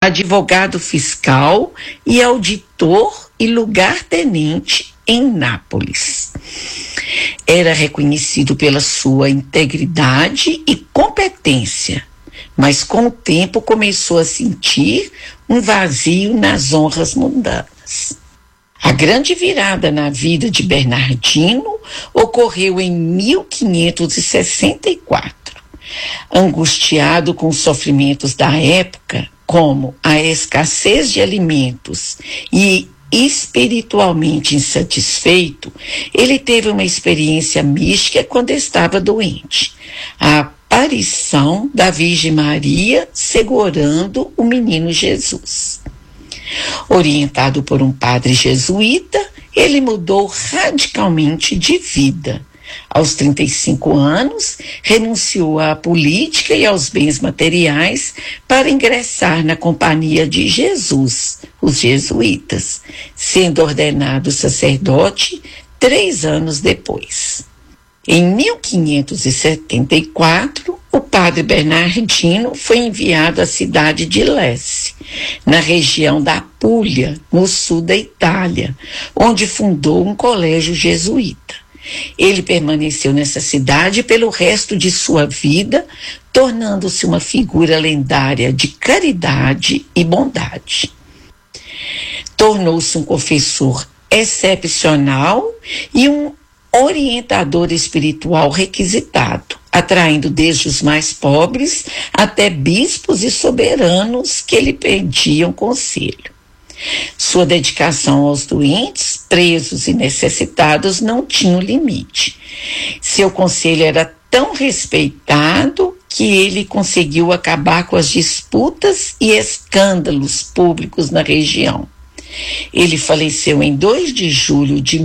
advogado fiscal e auditor e lugar-tenente em Nápoles. Era reconhecido pela sua integridade e competência, mas com o tempo começou a sentir um vazio nas honras mundanas. A grande virada na vida de Bernardino ocorreu em 1564. Angustiado com os sofrimentos da época, como a escassez de alimentos e espiritualmente insatisfeito, ele teve uma experiência mística quando estava doente. A aparição da Virgem Maria segurando o menino Jesus. Orientado por um padre jesuíta, ele mudou radicalmente de vida. Aos 35 anos, renunciou à política e aos bens materiais para ingressar na Companhia de Jesus, os jesuítas, sendo ordenado sacerdote 3 anos depois. Em 1574, o padre Bernardino foi enviado à cidade de Lecce, na região da Apulia, no sul da Itália, onde fundou um colégio jesuíta. Ele permaneceu nessa cidade pelo resto de sua vida, tornando-se uma figura lendária de caridade e bondade. Tornou-se um confessor excepcional e um orientador espiritual requisitado, atraindo desde os mais pobres até bispos e soberanos que lhe pediam conselho. Sua dedicação aos doentes, presos e necessitados não tinha limite. Seu conselho era tão respeitado que ele conseguiu acabar com as disputas e escândalos públicos na região. Ele faleceu em 2 de julho de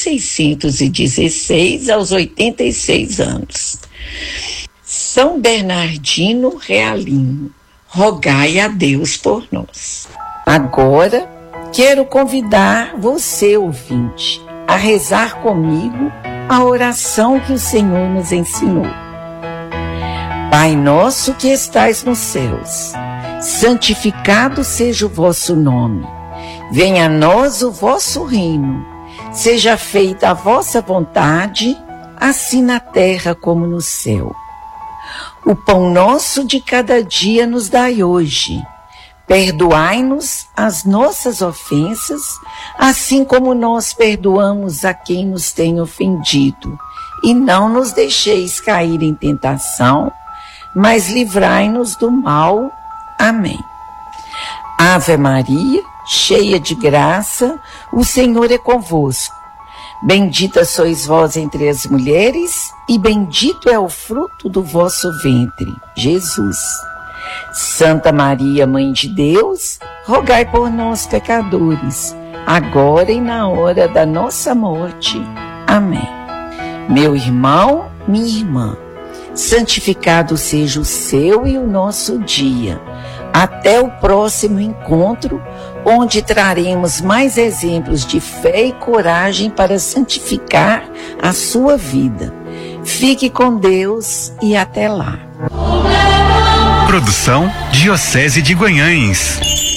1616, aos 86 anos. São Bernardino Realinho, rogai a Deus por nós. Agora, quero convidar você, ouvinte, a rezar comigo a oração que o Senhor nos ensinou. Pai nosso que estais nos céus, santificado seja o vosso nome. Venha a nós o vosso reino. Seja feita a vossa vontade, assim na terra como no céu. O pão nosso de cada dia nos dai hoje. Perdoai-nos as nossas ofensas, assim como nós perdoamos a quem nos tem ofendido. E não nos deixeis cair em tentação, mas livrai-nos do mal. Amém. Ave Maria, cheia de graça, o Senhor é convosco. Bendita sois vós entre as mulheres, e bendito é o fruto do vosso ventre, Jesus. Santa Maria, Mãe de Deus, rogai por nós, pecadores, agora e na hora da nossa morte. Amém. Meu irmão, minha irmã, santificado seja o seu e o nosso dia. Até o próximo encontro, onde traremos mais exemplos de fé e coragem para santificar a sua vida. Fique com Deus e até lá. Produção Diocese de Guanhães.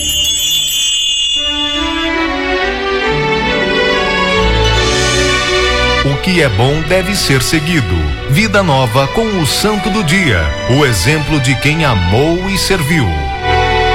O que é bom deve ser seguido. Vida Nova com o Santo do Dia, o exemplo de quem amou e serviu.